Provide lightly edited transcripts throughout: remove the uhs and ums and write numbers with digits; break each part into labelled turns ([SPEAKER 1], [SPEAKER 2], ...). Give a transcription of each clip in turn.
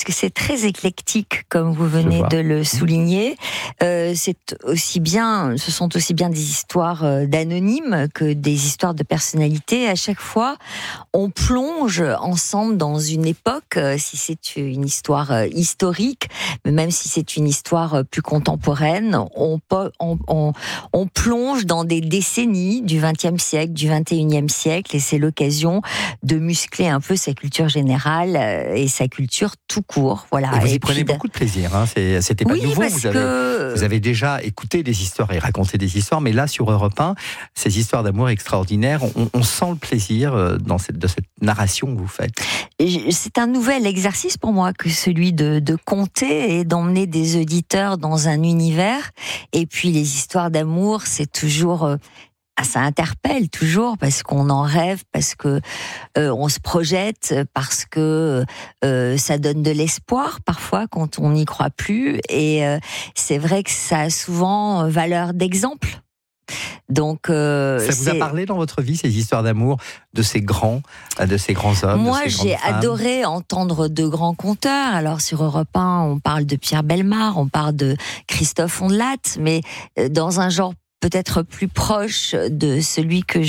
[SPEAKER 1] que c'est très éclectique, comme vous venez de le souligner. Ce sont aussi bien des histoires d'anonymes que des histoires de personnalités. À chaque fois, on plonge ensemble dans une époque, si c'est une histoire historique, mais même si c'est une histoire plus contemporaine, on plonge dans des décennies du XXe siècle, du XXIe siècle, et c'est l'occasion de muscler un peu sa culture générale et sa culture tout court. Voilà.
[SPEAKER 2] Et vous y prenez beaucoup de plaisir, hein. C'était pas nouveau. Vous avez déjà écouté des histoires et raconté des histoires, mais là, sur Europe 1, ces histoires d'amour extraordinaires, on sent le plaisir de cette narration que vous faites.
[SPEAKER 1] C'est un nouvel exercice pour moi que celui de conter et d'emmener des auditeurs dans un univers. Et puis les histoires d'amour, c'est toujours... ça interpelle toujours parce qu'on en rêve, parce que on se projette, parce que ça donne de l'espoir parfois quand on n'y croit plus. Et c'est vrai que ça a souvent valeur d'exemple. Donc,
[SPEAKER 2] ça vous a parlé dans votre vie, ces histoires d'amour de ces grands hommes?
[SPEAKER 1] Moi, j'ai adoré entendre de grands conteurs. Alors, sur Europe 1, on parle de Pierre Bellemare, on parle de Christophe Ondelat, mais dans un genre peut-être plus proche de celui que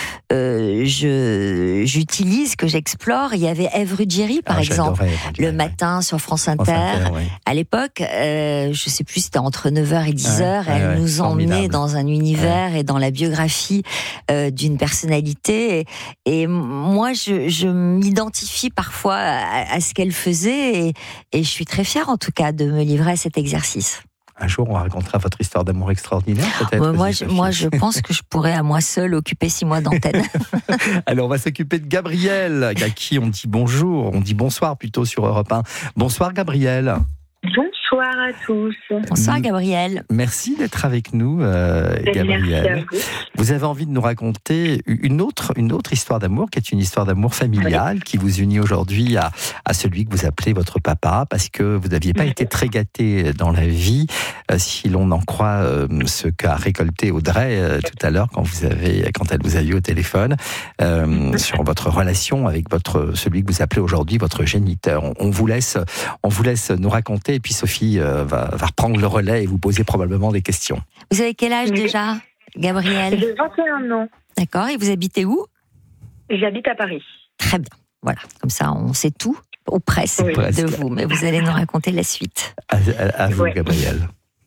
[SPEAKER 1] j'utilise, que j'explore. Il y avait Ève Ruggieri, par exemple, le matin sur France Inter. À l'époque, je sais plus, c'était entre 9h et 10h, elle nous emmenait dans un univers et dans la biographie d'une personnalité. Et moi, je m'identifie parfois à ce qu'elle faisait et je suis très fière, en tout cas, de me livrer à cet exercice.
[SPEAKER 2] Un jour, on racontera votre histoire d'amour extraordinaire, peut-être.
[SPEAKER 1] Moi, je pense que je pourrais à moi seule occuper 6 mois d'antenne.
[SPEAKER 2] Alors, on va s'occuper de Gabriel, à qui on dit bonjour, on dit bonsoir plutôt sur Europe 1. Bonsoir, Gabriel.
[SPEAKER 3] Bonsoir à tous.
[SPEAKER 1] Bonsoir, Gabriel.
[SPEAKER 2] Merci d'être avec nous, Gabriel.
[SPEAKER 3] Merci à vous.
[SPEAKER 2] Vous avez envie de nous raconter une autre histoire d'amour, qui est une histoire d'amour familiale, qui vous unit aujourd'hui à celui que vous appelez votre papa, parce que vous n'aviez pas été très gâté dans la vie, si l'on en croit ce qu'a récolté Audrey tout à l'heure, quand elle vous a eu au téléphone, sur votre relation avec celui que vous appelez aujourd'hui votre géniteur. On vous laisse nous raconter, et puis Sophie va reprendre le relais et vous poser probablement des questions.
[SPEAKER 1] Vous avez quel âge déjà, Gabriel?
[SPEAKER 3] J'ai 21 ans.
[SPEAKER 1] D'accord, et vous habitez où?
[SPEAKER 3] J'habite à Paris.
[SPEAKER 1] Très bien, voilà, comme ça on sait tout, ou presque, de vous, mais vous allez nous raconter la suite.
[SPEAKER 2] À vous, Gabriel.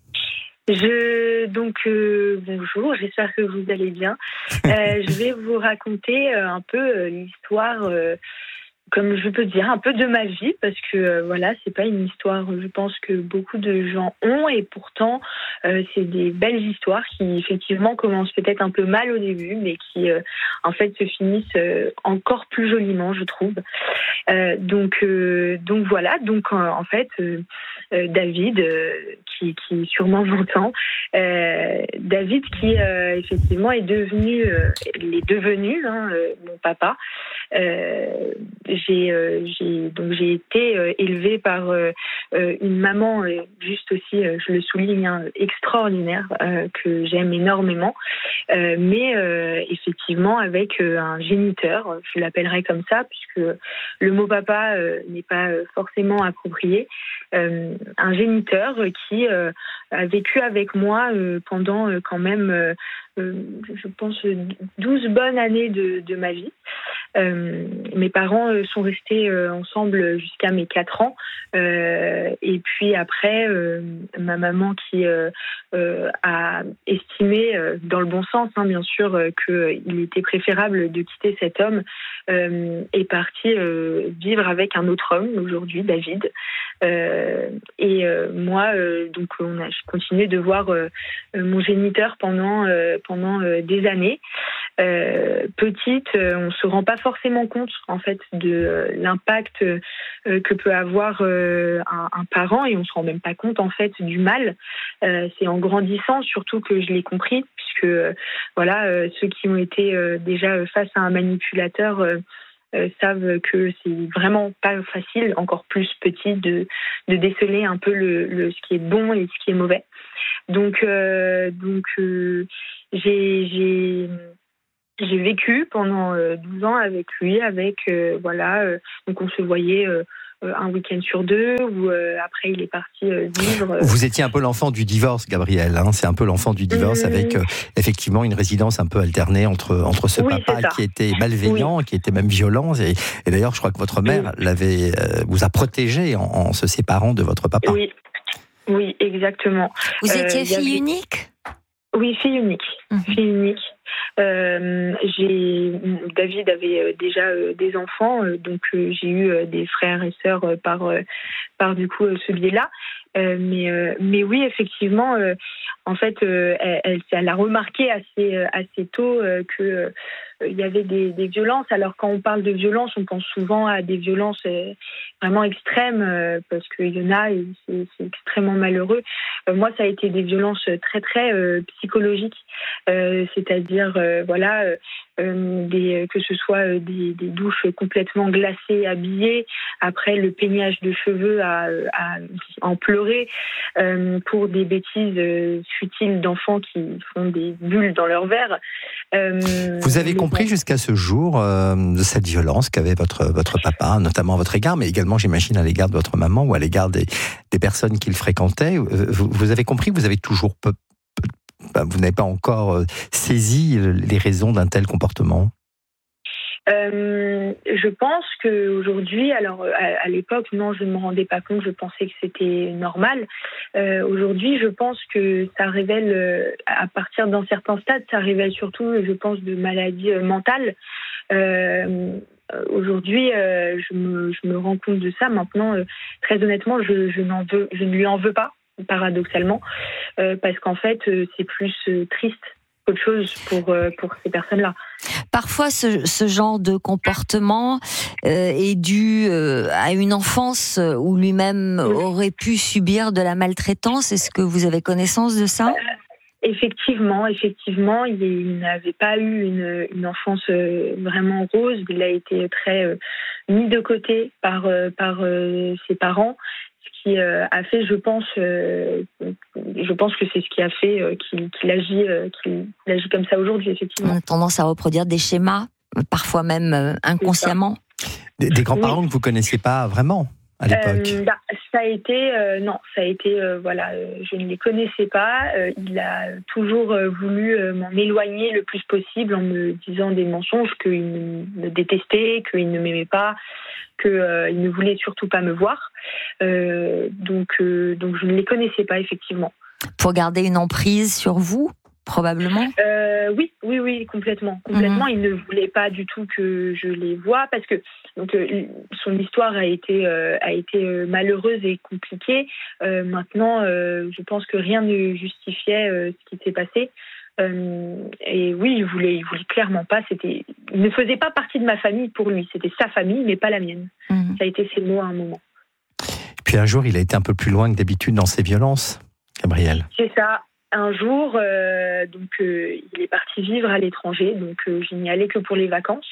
[SPEAKER 3] Bonjour, j'espère que vous allez bien. Je vais vous raconter un peu l'histoire... comme je peux dire, un peu de ma vie, parce que c'est pas une histoire, je pense, que beaucoup de gens ont, et pourtant c'est des belles histoires qui effectivement commencent peut-être un peu mal au début, mais qui en fait se finissent encore plus joliment, je trouve. David, qui sûrement m'entend, David qui effectivement est devenu mon papa. J'ai été élevée par une maman, juste aussi, je le souligne, extraordinaire, que j'aime énormément, mais effectivement avec un géniteur, je l'appellerai comme ça, puisque le mot papa n'est pas forcément approprié, un géniteur qui a vécu avec moi pendant quand même, je pense, 12 bonnes années de ma vie. Mes parents sont restés ensemble jusqu'à mes 4 ans, et puis après ma maman qui a estimé, dans le bon sens bien sûr, qu'il était préférable de quitter cet homme, est partie vivre avec un autre homme, aujourd'hui David, moi donc on a continué de voir mon géniteur pendant des années. Petite, on se rend pas forcément compte en fait de l'impact que peut avoir un parent, et on se rend même pas compte en fait du mal. C'est en grandissant surtout que je l'ai compris, puisque ceux qui ont été déjà face à un manipulateur savent que c'est vraiment pas facile, encore plus petit, de déceler un peu ce qui est bon et ce qui est mauvais. Donc j'ai vécu pendant 12 ans avec lui, donc on se voyait un week-end sur 2, ou après il est parti vivre.
[SPEAKER 2] Vous étiez un peu l'enfant du divorce, Gabrielle. C'est un peu l'enfant du divorce avec effectivement une résidence un peu alternée entre ce papa qui était malveillant, qui était même violent. Et d'ailleurs, je crois que votre mère vous a protégé en se séparant de votre papa.
[SPEAKER 3] Oui, exactement.
[SPEAKER 1] Vous étiez fille unique ?
[SPEAKER 3] Oui, fille unique. Fille unique. David avait déjà des enfants, donc j'ai eu des frères et sœurs par du coup ce biais-là. Mais oui, effectivement, en fait, elle a remarqué assez tôt que il y avait des violences. Alors quand on parle de violence, on pense souvent à des violences vraiment extrêmes, parce qu'il y en a et c'est extrêmement malheureux. Moi, ça a été des violences très très psychologiques, c'est-à-dire que ce soit des douches complètement glacées, habillées, après le peignage de cheveux à en pleurer, pour des bêtises futiles d'enfants qui font des bulles dans leur verre.
[SPEAKER 2] Vous avez compris jusqu'à ce jour de cette violence qu'avait votre papa, notamment à votre égard, mais également, j'imagine, à l'égard de votre maman ou à l'égard des personnes qu'il fréquentait. Vous avez compris, vous avez toujours vous n'avez pas encore saisi les raisons d'un tel comportement?
[SPEAKER 3] Je pense qu'aujourd'hui, alors à l'époque, non, je ne me rendais pas compte, je pensais que c'était normal. Aujourd'hui, je pense que ça révèle, à partir d'un certain stade, ça révèle surtout, je pense, de maladies mentales. Aujourd'hui, je me rends compte de ça. Maintenant, très honnêtement, je ne lui en veux pas, paradoxalement, parce qu'en fait, c'est plus triste qu'autre chose pour ces personnes-là.
[SPEAKER 1] Parfois, ce genre de comportement est dû à une enfance où lui-même aurait pu subir de la maltraitance. Est-ce que vous avez connaissance de ça ?
[SPEAKER 3] Effectivement, il n'avait pas eu une enfance vraiment rose. Il a été très mis de côté par ses parents. Ce qui a fait, je pense que c'est ce qui a fait qu'il agit comme ça aujourd'hui, effectivement.
[SPEAKER 1] On a tendance à reproduire des schémas, parfois même inconsciemment.
[SPEAKER 2] Des grands-parents que vous connaissiez pas vraiment à l'époque.
[SPEAKER 3] Ça a été je ne les connaissais pas. Il a toujours voulu m'en éloigner le plus possible en me disant des mensonges, qu'il me détestait, qu'il ne m'aimait pas, qu'il ne voulait surtout pas me voir. Donc je ne les connaissais pas, effectivement.
[SPEAKER 1] Pour garder une emprise sur vous, probablement.
[SPEAKER 3] Oui, complètement. Il ne voulait pas du tout que je les voie, parce que son histoire a été malheureuse et compliquée. Maintenant, je pense que rien ne justifiait ce qui s'est passé. Et oui, il voulait clairement pas. Il ne faisait pas partie de ma famille pour lui. C'était sa famille, mais pas la mienne. Ça a été ses mots à un moment.
[SPEAKER 2] Puis un jour, il a été un peu plus loin que d'habitude dans ses violences, Gabrielle.
[SPEAKER 3] C'est ça. Un jour, il est parti vivre à l'étranger, donc je n'y allais que pour les vacances.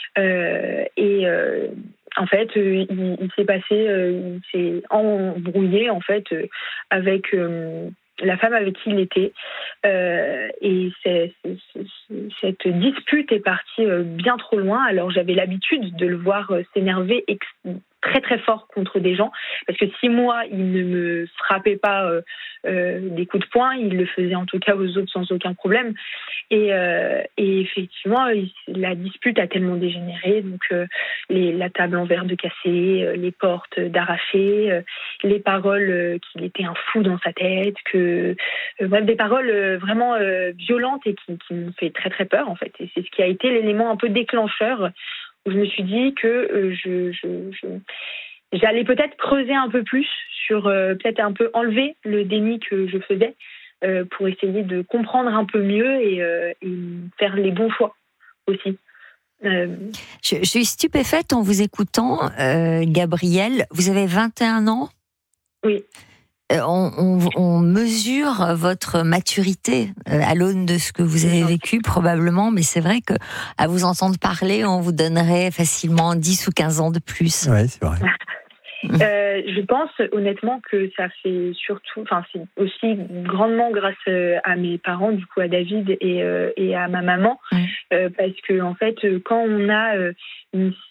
[SPEAKER 3] En fait, il s'est embrouillé en fait avec la femme avec qui il était, et cette dispute est partie bien trop loin. Alors j'avais l'habitude de le voir s'énerver très très fort contre des gens, parce que si moi il ne me frappait pas des coups de poing, il le faisait en tout cas aux autres sans aucun problème. Et effectivement, la dispute a tellement dégénéré, donc la table en verre de casser, les portes d'arracher, les paroles qu'il était un fou dans sa tête, bref, des paroles vraiment violentes et qui m'ont fait très très peur en fait. Et c'est ce qui a été l'élément un peu déclencheur, où je me suis dit que j'allais peut-être creuser un peu plus sur, peut-être un peu enlever le déni que je faisais, pour essayer de comprendre un peu mieux et faire les bons choix aussi.
[SPEAKER 1] Je suis stupéfaite en vous écoutant, Gabrielle. Vous avez 21 ans ?
[SPEAKER 3] Oui.
[SPEAKER 1] On mesure votre maturité à l'aune de ce que vous avez vécu probablement, mais c'est vrai que à vous entendre parler, on vous donnerait facilement 10 ou 15 ans de plus.
[SPEAKER 2] Oui, c'est vrai.
[SPEAKER 3] Je pense honnêtement que ça fait c'est aussi grandement grâce à mes parents, du coup à David et à ma maman, parce que en fait quand on a une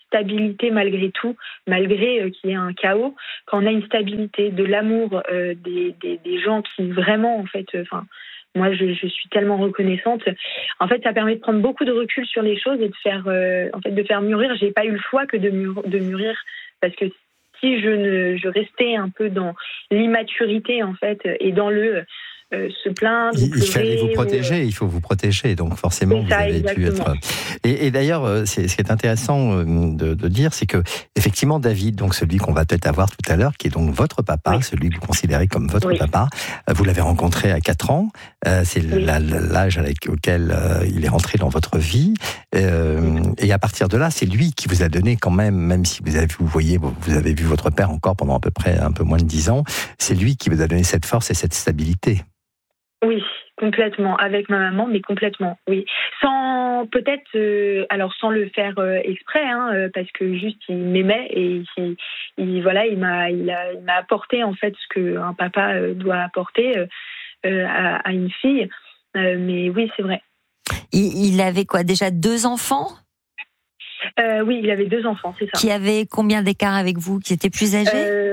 [SPEAKER 3] stabilité malgré tout, malgré qu'il y ait un chaos, quand on a une stabilité, de l'amour, des gens qui vraiment, en fait, moi, je suis tellement reconnaissante. En fait, ça permet de prendre beaucoup de recul sur les choses et de faire mûrir. J'ai pas eu le choix que de mûrir, parce que si je restais un peu dans l'immaturité, en fait, et dans le se plaindre,
[SPEAKER 2] il fallait vous protéger, il faut vous protéger, donc forcément vous avez dû être. Et d'ailleurs, ce qui est intéressant de dire, c'est que effectivement David, donc celui qu'on va peut-être avoir tout à l'heure, qui est donc votre papa, celui que vous considérez comme votre papa, vous l'avez rencontré à 4 ans. C'est l'âge auquel il est rentré dans votre vie, et à partir de là, c'est lui qui vous a donné quand même si vous avez vu votre père encore pendant à peu près un peu moins de 10 ans, c'est lui qui vous a donné cette force et cette stabilité.
[SPEAKER 3] Oui, complètement, avec ma maman, mais complètement, oui. Sans le faire exprès, parce que juste il m'aimait et il m'a apporté en fait ce qu'un papa doit apporter à une fille. Mais oui, c'est vrai.
[SPEAKER 1] Il avait quoi, déjà 2 enfants ?
[SPEAKER 3] Oui, il avait 2 enfants, c'est ça.
[SPEAKER 1] Qui avaient combien d'écart avec vous, qui étaient plus âgés ?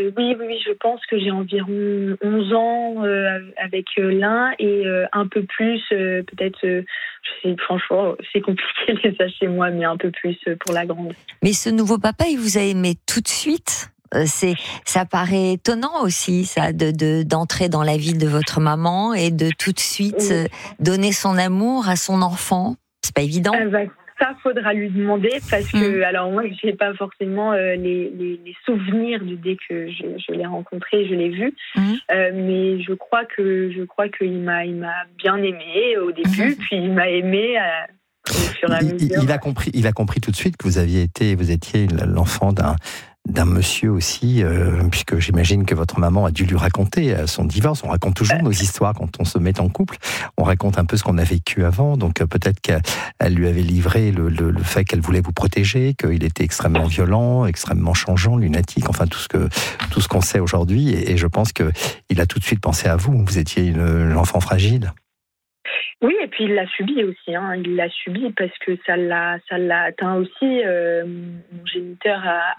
[SPEAKER 3] Oui, je pense que j'ai environ 11 ans avec l'un et un peu plus, peut-être, franchement, c'est compliqué les âges chez moi, mais un peu plus pour la grande.
[SPEAKER 1] Mais ce nouveau papa, il vous a aimé tout de suite ? Ça paraît étonnant aussi, ça, d'entrer dans la vie de votre maman et de tout de suite donner son amour à son enfant. C'est pas évident.
[SPEAKER 3] Ça, faudra lui demander, parce que, alors moi, je n'ai pas forcément les souvenirs dès que je l'ai rencontré, je l'ai vu, mais je crois qu'il m'a bien aimé au début, puis il m'a aimé au fur et à mesure.
[SPEAKER 2] Il a compris tout de suite que vous étiez l'enfant d'un monsieur aussi, puisque j'imagine que votre maman a dû lui raconter son divorce. On raconte toujours nos histoires quand on se met en couple. On raconte un peu ce qu'on a vécu avant. Donc peut-être qu'elle lui avait livré le fait qu'elle voulait vous protéger, qu'il était extrêmement violent, extrêmement changeant, lunatique, enfin tout ce qu'on sait aujourd'hui. Et je pense qu'il a tout de suite pensé à vous. Vous étiez l'enfant fragile.
[SPEAKER 3] Oui, et puis il l'a subi aussi. Il l'a subi parce que ça l'a atteint aussi. Mon géniteur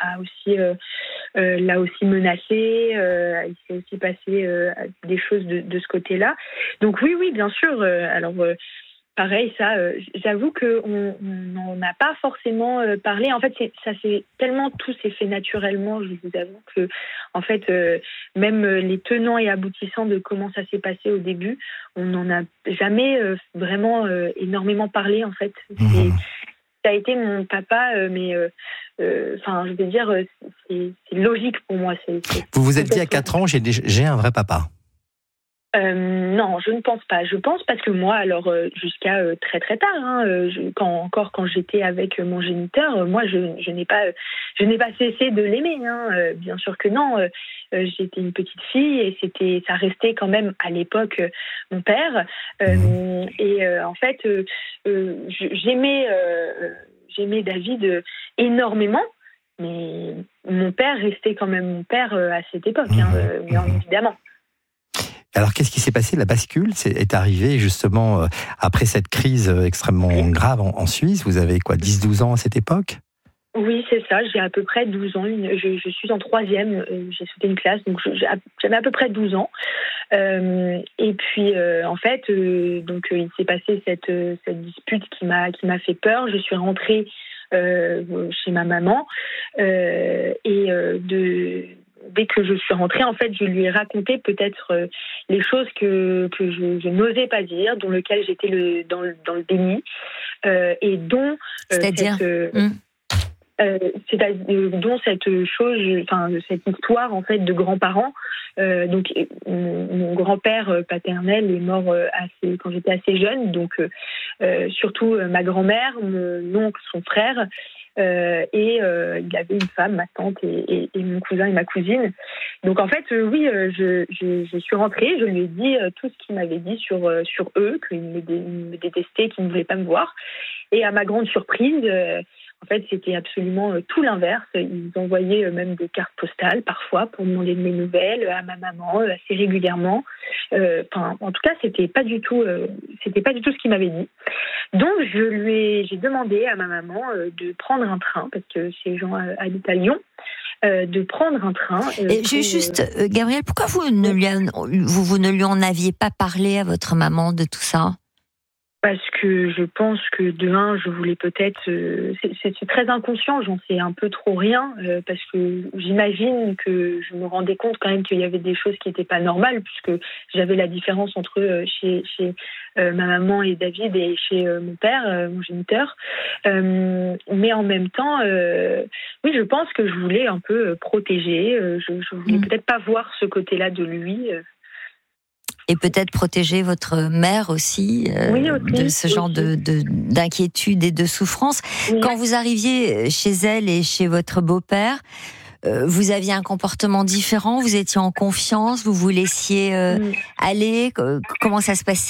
[SPEAKER 3] l'a aussi menacé. Il s'est aussi passé des choses de ce côté-là. Donc oui, bien sûr. Pareil, ça, j'avoue qu'on n'en a pas forcément parlé. En fait, tout s'est fait naturellement. Je vous avoue que, en fait, même les tenants et aboutissants de comment ça s'est passé au début, on n'en a jamais vraiment énormément parlé. En fait, ça a été mon papa, mais je veux dire, c'est logique pour moi.
[SPEAKER 2] Vous vous êtes dit à 4 ans, j'ai un vrai papa.
[SPEAKER 3] Non, je ne pense pas. Je pense parce que moi, alors jusqu'à très très tard, quand j'étais avec mon géniteur, moi je n'ai pas cessé de l'aimer. Bien sûr que non. J'étais une petite fille et ça restait quand même à l'époque mon père. En fait, j'aimais David énormément. Mais mon père restait quand même mon père à cette époque, bien évidemment.
[SPEAKER 2] Alors, qu'est-ce qui s'est passé ? La bascule est arrivée justement après cette crise extrêmement grave en Suisse. Vous avez 10-12 ans à cette époque ?
[SPEAKER 3] Oui, c'est ça. J'ai à peu près 12 ans. Je suis en 3e. J'ai sauté une classe, donc j'avais à peu près 12 ans. Et puis, en fait, il s'est passé cette dispute qui m'a fait peur. Je suis rentrée chez ma maman dès que je suis rentrée, en fait, je lui ai raconté peut-être les choses que je n'osais pas dire, dans lesquelles j'étais dans le déni, et dont
[SPEAKER 1] c'est-à-dire
[SPEAKER 3] dont cette cette histoire en fait de grands-parents. Donc mon grand-père paternel est mort quand j'étais assez jeune, donc surtout ma grand-mère, mon oncle, son frère. Il avait une femme, ma tante et mon cousin et ma cousine. Donc en fait, je suis rentrée, je lui ai dit tout ce qu'il m'avait dit sur eux, qu'ils me détestaient, qu'ils ne voulaient pas me voir. Et à ma grande surprise, En fait, c'était absolument tout l'inverse. Ils envoyaient même des cartes postales parfois pour demander de mes nouvelles à ma maman assez régulièrement. En tout cas, c'était pas du tout ce qu'il m'avait dit. Donc, j'ai demandé à ma maman de prendre un train parce que ces gens habitent à Lyon. De prendre un train.
[SPEAKER 1] Gabrielle, pourquoi vous ne lui en aviez pas parlé à votre maman de tout ça ?
[SPEAKER 3] Parce que je pense que demain, je voulais peut-être... c'est très inconscient, j'en sais un peu trop rien, parce que j'imagine que je me rendais compte quand même qu'il y avait des choses qui n'étaient pas normales, puisque j'avais la différence entre chez ma maman et David et chez mon père, mon géniteur. Mais en même temps, oui, je pense que je voulais un peu protéger. Je voulais peut-être pas voir ce côté-là de lui.
[SPEAKER 1] Et peut-être protéger votre mère aussi, de ce genre d'inquiétude et de souffrance. Oui. Quand vous arriviez chez elle et chez votre beau-père, vous aviez un comportement différent, vous étiez en confiance, vous vous laissiez aller. Comment ça se passait ?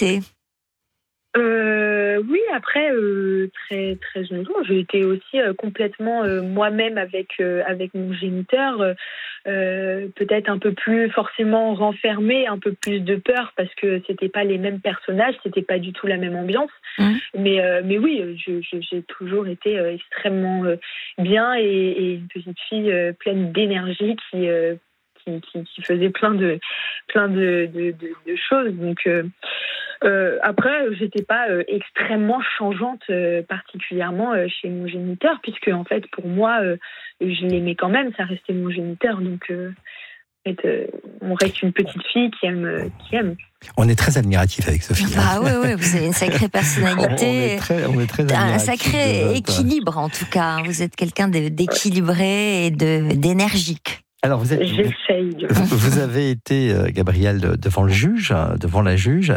[SPEAKER 3] Oui, après, très très honnêtement, j'ai été aussi complètement moi-même avec mon géniteur, peut-être un peu plus forcément renfermée, un peu plus de peur parce que c'était pas les mêmes personnages, c'était pas du tout la même ambiance. Mais oui, j'ai toujours été extrêmement bien et une petite fille pleine d'énergie qui faisait plein de choses. Donc après, j'étais pas extrêmement changeante particulièrement chez mon géniteur, puisque en fait pour moi, je l'aimais quand même. Ça restait mon géniteur, donc on reste une petite fille qui aime.
[SPEAKER 2] On est très admiratif avec Sophie.
[SPEAKER 1] Ah oui, vous avez une sacrée personnalité.
[SPEAKER 2] on est très
[SPEAKER 1] un sacré équilibre en tout cas. Vous êtes quelqu'un d'équilibré et d'énergique.
[SPEAKER 2] Alors
[SPEAKER 3] j'essaye.
[SPEAKER 2] Vous avez été, Gabrielle, devant la juge,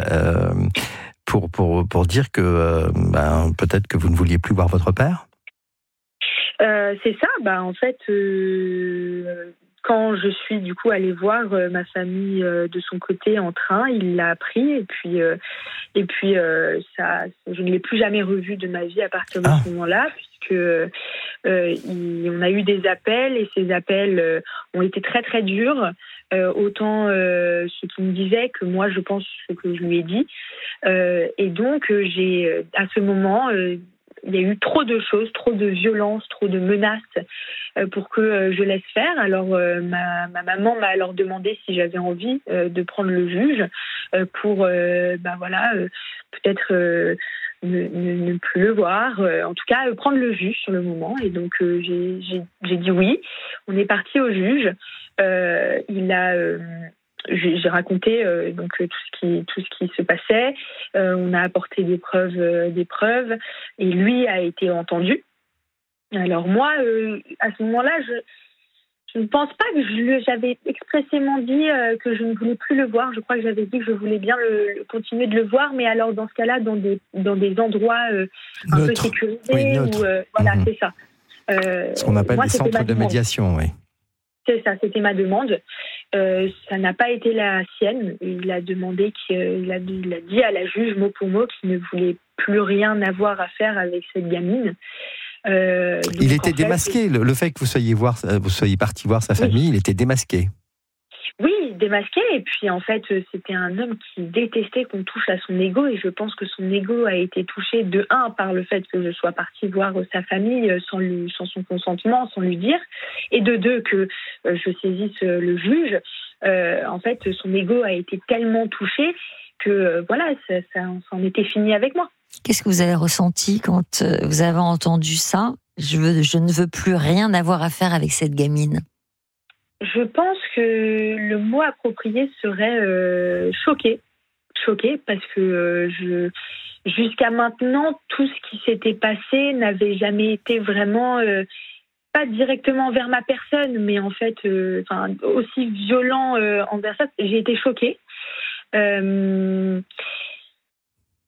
[SPEAKER 2] pour dire que peut-être que vous ne vouliez plus voir votre père.
[SPEAKER 3] C'est ça. En fait, quand je suis du coup allée voir ma famille de son côté en train, il l'a appris et puis ça, je ne l'ai plus jamais revu de ma vie à partir de ce moment-là, puisque on a eu des appels et ces appels ont été très très durs, autant ce qu'il me disait que moi je pense ce que je lui ai dit, et donc j'ai à ce moment il y a eu trop de choses, trop de violence, trop de menaces pour que je laisse faire. Alors ma maman m'a alors demandé si j'avais envie de prendre le juge pour peut-être ne plus le voir, en tout cas prendre le juge sur le moment. Et donc j'ai dit oui. On est parti au juge. J'ai raconté donc tout ce qui se passait. On a apporté des preuves, et lui a été entendu. Alors moi, à ce moment-là, je ne pense pas que j'avais expressément dit que je ne voulais plus le voir. Je crois que j'avais dit que je voulais bien continuer de le voir, mais alors dans ce cas-là, dans des endroits un peu sécurisés. Voilà, c'est ça.
[SPEAKER 2] Ce qu'on appelle des centres de médiation, oui.
[SPEAKER 3] C'est ça, c'était ma demande. Ça n'a pas été la sienne. Il a demandé il a dit à la juge mot pour mot qu'il ne voulait plus rien avoir à faire avec cette gamine.
[SPEAKER 2] Il était démasqué. Le fait que vous soyez parti voir sa famille, il était démasqué.
[SPEAKER 3] Oui, démasqué. Et puis en fait, c'était un homme qui détestait qu'on touche à son ego. Et je pense que son ego a été touché de un par le fait que je sois partie voir sa famille sans son consentement, sans lui dire, et de deux que je saisisse le juge. En fait, son ego a été tellement touché que ça en était fini avec moi.
[SPEAKER 1] Qu'est-ce que vous avez ressenti quand vous avez entendu ça ? Je ne veux plus rien avoir à faire avec cette gamine.
[SPEAKER 3] Je pense que le mot approprié serait choqué. Choqué parce que jusqu'à maintenant, tout ce qui s'était passé n'avait jamais été vraiment, pas directement vers ma personne, mais en fait, aussi violent envers ça. J'ai été choquée.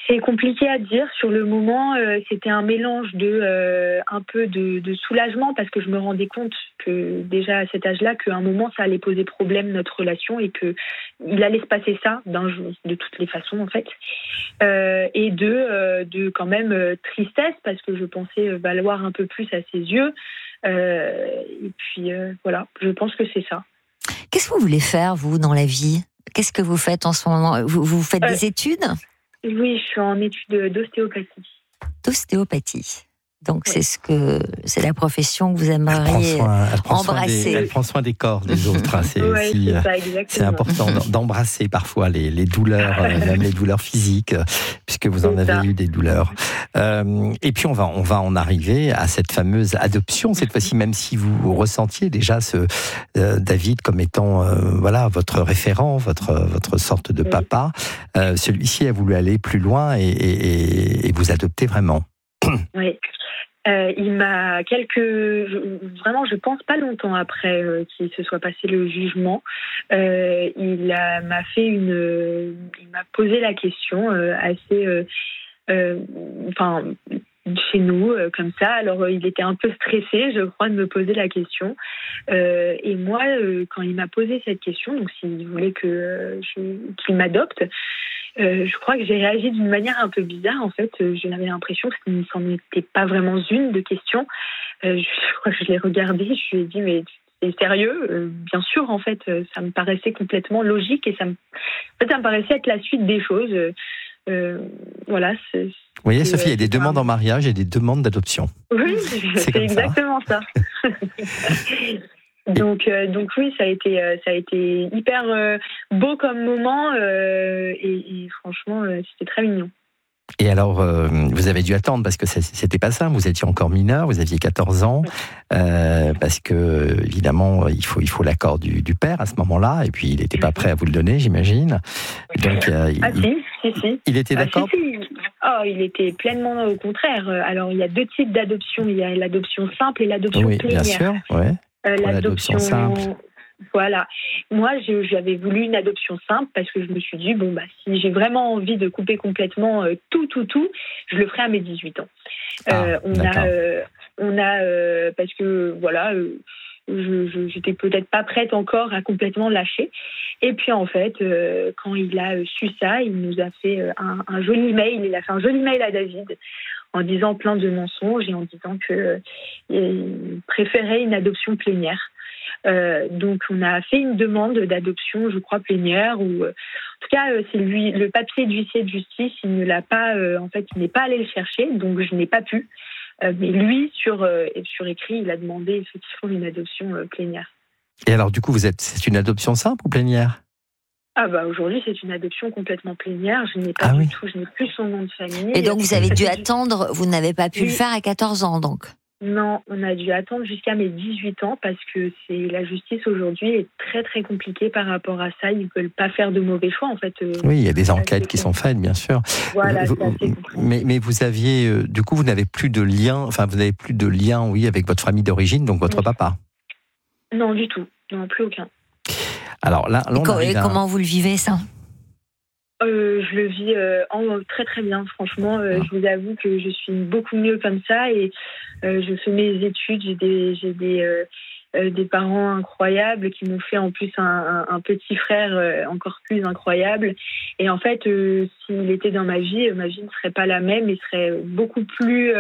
[SPEAKER 3] C'est compliqué à dire. Sur le moment, c'était un mélange de un peu de soulagement parce que je me rendais compte que déjà à cet âge-là, qu'à un moment ça allait poser problème notre relation et que il allait se passer ça d'un jour, de toutes les façons en fait. Et de quand même tristesse parce que je pensais valoir un peu plus à ses yeux. Et puis voilà, je pense que c'est ça.
[SPEAKER 1] Qu'est-ce que vous voulez faire vous dans la vie ? Qu'est-ce que vous faites en ce moment ? Vous faites des études ?
[SPEAKER 3] Oui, je suis en études d'ostéopathie.
[SPEAKER 1] D'ostéopathie. Donc c'est la profession que vous aimeriez embrasser.
[SPEAKER 2] Elle prend soin des corps des autres. Hein. C'est important d'embrasser parfois les douleurs, même les douleurs physiques, puisque vous en avez eu des douleurs. Et puis on va en arriver à cette fameuse adoption cette fois-ci, même si vous ressentiez déjà ce David comme étant votre référent, votre sorte de papa. Celui-ci a voulu aller plus loin et vous adopter vraiment.
[SPEAKER 3] Oui. Il m'a vraiment, je pense pas longtemps après qu'il se soit passé le jugement, il m'a posé la question assez, chez nous comme ça. Alors il était un peu stressé, je crois, de me poser la question. Et moi, quand il m'a posé cette question, donc s'il voulait qu'il m'adopte. Je crois que j'ai réagi d'une manière un peu bizarre. En fait, j'avais l'impression que ce n'en était pas vraiment une de question. Je crois que je l'ai regardé, je lui ai dit mais c'est sérieux ? Bien sûr, en fait, ça me paraissait complètement logique et ça me paraissait être la suite des choses. Voilà. Vous
[SPEAKER 2] voyez, Sophie, il y a des demandes en mariage et des demandes d'adoption.
[SPEAKER 3] Oui, c'est exactement ça. Donc oui, ça a été hyper beau comme moment et franchement, c'était très mignon.
[SPEAKER 2] Et alors, vous avez dû attendre parce que c'était pas simple. Vous étiez encore mineur, vous aviez 14 ans, parce que évidemment, il faut l'accord du père à ce moment-là. Et puis, il n'était pas prêt à vous le donner, j'imagine. Donc,
[SPEAKER 3] si.
[SPEAKER 2] Il était d'accord.
[SPEAKER 3] Si. Oh, il était pleinement au contraire. Alors, il y a deux types d'adoption. Il y a l'adoption simple et l'adoption plénière. Oui,
[SPEAKER 2] bien sûr. Ouais.
[SPEAKER 3] L'adoption
[SPEAKER 2] simple.
[SPEAKER 3] Voilà. Moi, j'avais voulu une adoption simple parce que je me suis dit, si j'ai vraiment envie de couper complètement tout, je le ferai à mes 18 ans. Parce que voilà, j'étais peut-être pas prête encore à complètement lâcher. Et puis en fait, quand il a su ça, il nous a fait un joli mail. Il a fait un joli mail à David en disant plein de mensonges et en disant qu'il préférait une adoption plénière. Donc on a fait une demande d'adoption, je crois plénière, ou en tout cas c'est lui le papier d'huissier de justice, il ne l'a pas, il n'est pas allé le chercher, donc je n'ai pas pu. Mais lui sur écrit, il a demandé effectivement une adoption plénière.
[SPEAKER 2] Et alors du coup c'est une adoption simple ou plénière ?
[SPEAKER 3] Aujourd'hui, c'est une adoption complètement plénière. Je n'ai pas je n'ai plus son nom de famille.
[SPEAKER 1] Et donc, vous avez dû attendre, vous n'avez pas pu le faire à 14 ans, donc ?
[SPEAKER 3] Non, on a dû attendre jusqu'à mes 18 ans parce que la justice aujourd'hui est très très compliquée par rapport à ça. Ils ne veulent pas faire de mauvais choix, en fait.
[SPEAKER 2] Oui, il y a des enquêtes qui sont faites, bien sûr.
[SPEAKER 3] Voilà,
[SPEAKER 2] mais vous aviez, du coup, vous n'avez plus de lien, avec votre famille d'origine, donc votre papa ?
[SPEAKER 3] Non, du tout. Non, plus aucun.
[SPEAKER 2] Alors là,
[SPEAKER 1] comment vous le vivez, ça ?
[SPEAKER 3] Je le vis très très bien, franchement. Je vous avoue que je suis beaucoup mieux comme ça et je fais mes études. J'ai des parents incroyables qui m'ont fait en plus un petit frère encore plus incroyable. Et en fait, s'il était dans ma vie ne serait pas la même. Il serait beaucoup plus,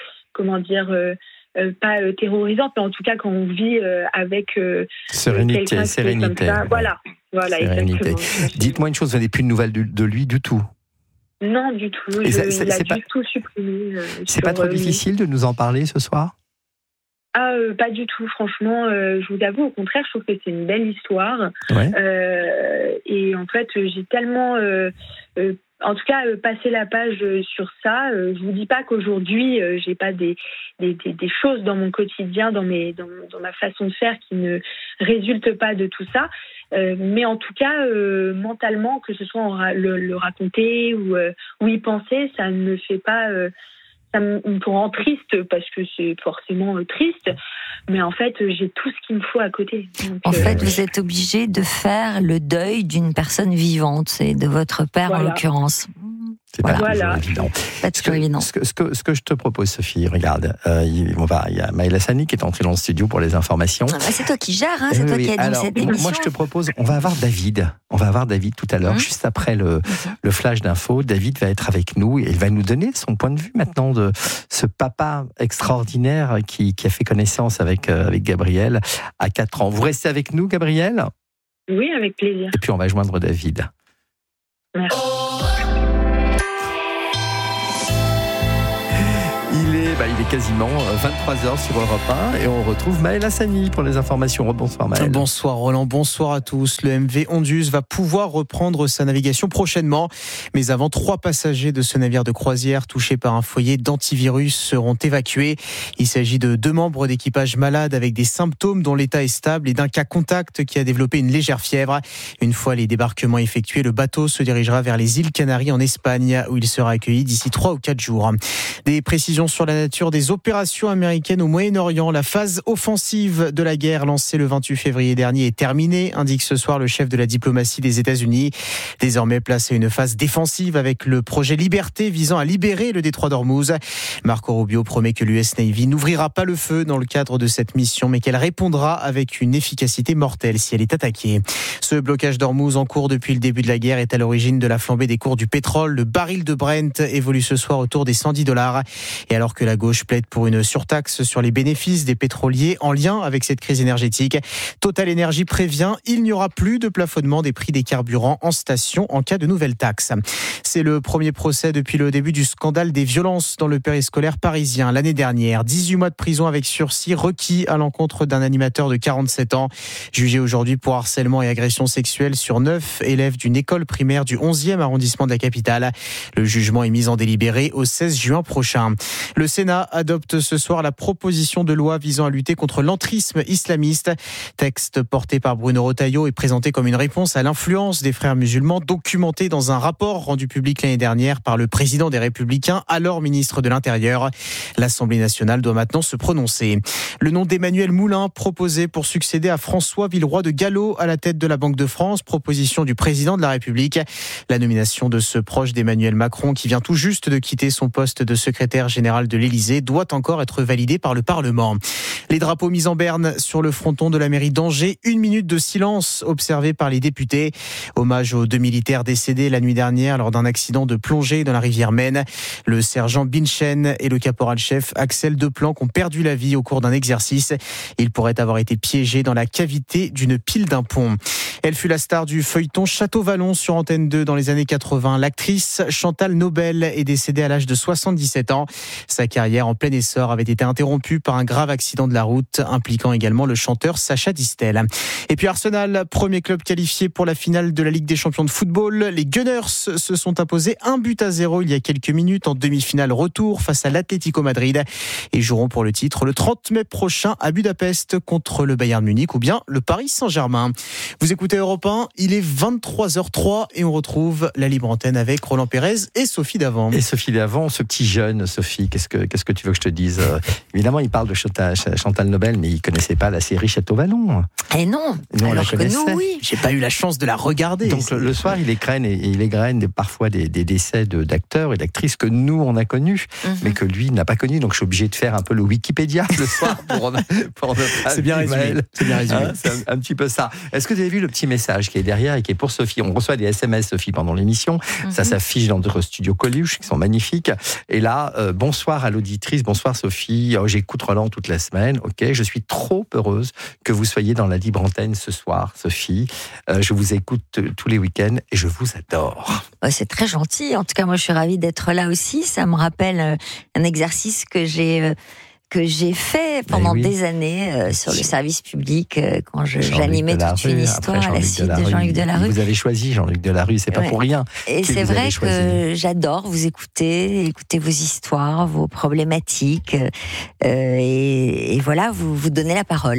[SPEAKER 3] pas terrorisante, mais en tout cas quand on vit avec
[SPEAKER 2] sérénité.
[SPEAKER 3] Comme ça, voilà,
[SPEAKER 2] sérénité.
[SPEAKER 3] Exactement.
[SPEAKER 2] Dites-moi une chose, vous n'avez plus de nouvelles de lui du tout ?
[SPEAKER 3] Non, du tout. Il a tout supprimé.
[SPEAKER 2] C'est pas trop difficile de nous en parler ce soir ?
[SPEAKER 3] Pas du tout, franchement. Je vous avoue, au contraire, je trouve que c'est une belle histoire.
[SPEAKER 2] Ouais.
[SPEAKER 3] Et en fait, j'ai tellement... en tout cas, passer la page sur ça. Je vous dis pas qu'aujourd'hui, j'ai pas des choses dans mon quotidien, dans ma façon de faire qui ne résultent pas de tout ça. Mais en tout cas, mentalement, que ce soit le raconter ou y penser, ça ne me fait pas... ça me rend triste parce que c'est forcément triste. Mais en fait, j'ai tout ce qu'il me faut à côté. Donc,
[SPEAKER 1] en fait, vous êtes obligé de faire le deuil d'une personne vivante, et de votre père en l'occurrence.
[SPEAKER 2] C'est pas toujours évident.
[SPEAKER 1] Pas toujours évident.
[SPEAKER 2] Ce que je te propose, Sophie, regarde, il y a Maëlle Hassani qui est entrée dans le studio pour les informations.
[SPEAKER 1] C'est toi qui gères, c'est toi qui as dit cette émission.
[SPEAKER 2] Moi, je te propose, on va avoir David tout à l'heure, juste après le flash d'info. David va être avec nous et il va nous donner son point de vue maintenant de ce papa extraordinaire qui a fait connaissance avec Gabriel à 4 ans. Vous restez avec nous, Gabriel ?
[SPEAKER 3] Oui, avec plaisir.
[SPEAKER 2] Et puis on va joindre David.
[SPEAKER 3] Merci.
[SPEAKER 2] Il est quasiment 23h sur Europe 1 et on retrouve Maëlle Hassani pour les informations. Bonsoir Maëlle.
[SPEAKER 4] Bonsoir Roland, bonsoir à tous. Le MV Ondus va pouvoir reprendre sa navigation prochainement. Mais avant, 3 passagers de ce navire de croisière touchés par un foyer d'antivirus seront évacués. Il s'agit de 2 membres d'équipage malades avec des symptômes dont l'état est stable et d'un cas contact qui a développé une légère fièvre. Une fois les débarquements effectués, le bateau se dirigera vers les îles Canaries en Espagne où il sera accueilli d'ici 3 ou 4 jours. Des précisions sur la nature des opérations américaines au Moyen-Orient. La phase offensive de la guerre lancée le 28 février dernier est terminée, indique ce soir le chef de la diplomatie des États-Unis. Désormais place à une phase défensive avec le projet Liberté visant à libérer le détroit d'Ormuz. Marco Rubio promet que l'US Navy n'ouvrira pas le feu dans le cadre de cette mission, mais qu'elle répondra avec une efficacité mortelle si elle est attaquée. Ce blocage d'Ormuz en cours depuis le début de la guerre est à l'origine de la flambée des cours du pétrole. Le baril de Brent évolue ce soir autour des $110. Et alors que la gauche plaide pour une surtaxe sur les bénéfices des pétroliers en lien avec cette crise énergétique, Total Energy prévient, il n'y aura plus de plafonnement des prix des carburants en station en cas de nouvelle taxe. C'est le premier procès depuis le début du scandale des violences dans le périscolaire parisien l'année dernière. 18 mois de prison avec sursis requis à l'encontre d'un animateur de 47 ans, jugé aujourd'hui pour harcèlement et agression sexuelle sur 9 élèves d'une école primaire du 11e arrondissement de la capitale. Le jugement est mis en délibéré au 16 juin prochain. Le Sénat adopte ce soir la proposition de loi visant à lutter contre l'entrisme islamiste. Texte porté par Bruno Retailleau et présenté comme une réponse à l'influence des frères musulmans, documenté dans un rapport rendu public l'année dernière par le président des Républicains, alors ministre de l'Intérieur. L'Assemblée nationale doit maintenant se prononcer. Le nom d'Emmanuel Moulin proposé pour succéder à François Villeroy de Galhau à la tête de la Banque de France, proposition du président de la République. La nomination de ce proche d'Emmanuel Macron, qui vient tout juste de quitter son poste de secrétaire général de l'Élysée, doit encore être validé par le Parlement. Les drapeaux mis en berne sur le fronton de la mairie d'Angers, 1 minute de silence observée par les députés. Hommage aux 2 militaires décédés la nuit dernière lors d'un accident de plongée dans la rivière Maine. Le sergent Binchen et le caporal-chef Axel Deplanque ont perdu la vie au cours d'un exercice. Ils pourraient avoir été piégés dans la cavité d'une pile d'un pont. Elle fut la star du feuilleton Château-Vallon sur Antenne 2 dans les années 80. L'actrice Chantal Nobel est décédée à l'âge de 77 ans. Sa carrière en plein essor avait été interrompue par un grave accident de la route, impliquant également le chanteur Sacha Distel. Et puis Arsenal, premier club qualifié pour la finale de la Ligue des Champions de football. Les Gunners se sont imposés 1-0 il y a quelques minutes en demi-finale retour face à l'Atlético Madrid et joueront pour le titre le 30 mai prochain à Budapest contre le Bayern Munich ou bien le Paris Saint-Germain. Vous écoutez Europe 1, il est 23h03 et on retrouve la libre antenne avec Roland Pérez et Sophie Davant.
[SPEAKER 2] Et Sophie Davant, ce petit jeune, Sophie, qu'est-ce que tu veux que je te dise ? Évidemment, il parle de Chantal Nobel, mais il ne connaissait pas la série Château-Vallon.
[SPEAKER 1] Eh non,
[SPEAKER 2] nous,
[SPEAKER 1] alors que nous, oui.
[SPEAKER 4] J'ai pas eu la chance de la regarder.
[SPEAKER 2] Donc le soir, il égrène parfois des décès d'acteurs et d'actrices que nous, on a connus, mais que lui n'a pas connus. Donc je suis obligé de faire un peu le Wikipédia le soir pour notre
[SPEAKER 4] C'est bien résumé. C'est bien résumé.
[SPEAKER 2] C'est un petit peu ça. Est-ce que vous avez vu le petit message qui est derrière et qui est pour Sophie ? On reçoit des SMS, Sophie, pendant l'émission. Ça s'affiche dans notre studio Coluche, qui sont magnifiques. Et là, bonsoir à l'auditrice, bonsoir Sophie. Oh, j'écoute Roland toute la semaine. Ok, je suis trop heureuse que vous soyez dans la libre antenne ce soir, Sophie. Je vous écoute tous les week-ends et je vous adore.
[SPEAKER 1] C'est très gentil. En tout cas, moi, je suis ravie d'être là aussi. Ça me rappelle un exercice que j'ai fait pendant des années sur le service public quand j'animais toute une histoire à la suite de Jean-Luc Delarue.
[SPEAKER 2] Vous avez choisi Jean-Luc Delarue, c'est pas pour rien.
[SPEAKER 1] Et c'est vrai que j'adore vous écouter vos histoires, vos problématiques, et voilà, vous donnez la parole.